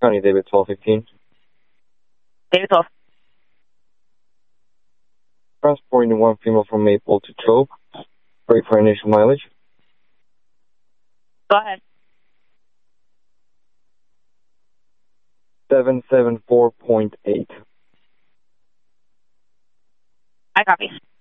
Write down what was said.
County David 1215. David 12. Transporting one female from Maple to Chobe. Break for initial mileage. Go ahead. 774.8. I copy.